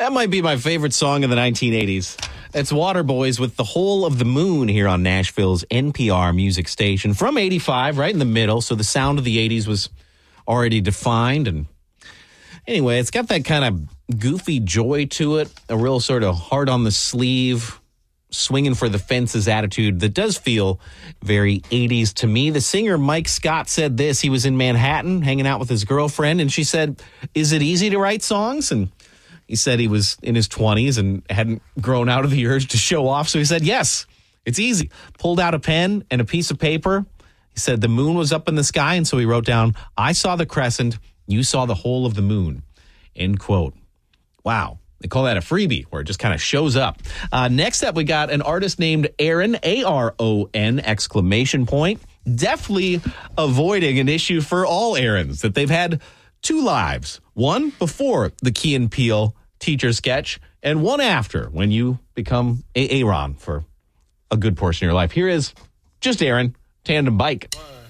That might be my favorite song of the 1980s. It's Waterboys with The Whole of the Moon here on Nashville's NPR music station from 85, right in the middle. So the sound of the 80s was already defined. And anyway, it's got that kind of goofy joy to it, a real sort of heart on the sleeve, swinging for the fences attitude that does feel very 80s to me. The singer Mike Scott said this. He was in Manhattan hanging out with his girlfriend, and she said, "Is it easy to write songs?" And he said he was in his 20s and hadn't grown out of the urge to show off. So he said, yes, it's easy. Pulled out a pen and a piece of paper. He said the moon was up in the sky, and so he wrote down, "I saw the crescent, you saw the whole of the moon." End quote. Wow. They call that a freebie, where it just kind of shows up. Next up, we got an artist named Aaron, A-R-O-N, exclamation point. Definitely avoiding an issue for all Aarons, that they've had two lives. One before the Key and Peele teacher sketch, and one after, when you become Aaron for a good portion of your life. Here is just Aaron, Tandem Bike. 1,